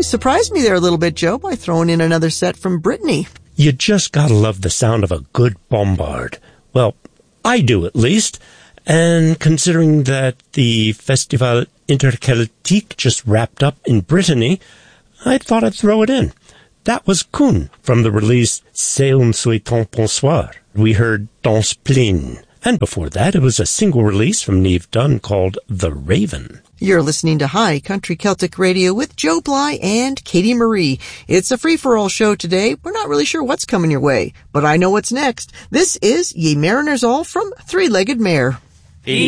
surprised me there a little bit, Joe, by throwing in another set from Brittany. You just gotta love the sound of a good bombard. Well, I do at least. And considering that the Festival Interceltique just wrapped up in Brittany, I thought I'd throw it in. That was Kuhn from the release C'est un souhaitant bonsoir. We heard Danse Pleine. And before that, it was a single release from Neve Dunn called The Raven. You're listening to High Country Celtic Radio with Joe Bly and Katie Marie. It's a free-for-all show today. We're not really sure what's coming your way, but I know what's next. This is Ye Mariners All from Three-Legged Mare.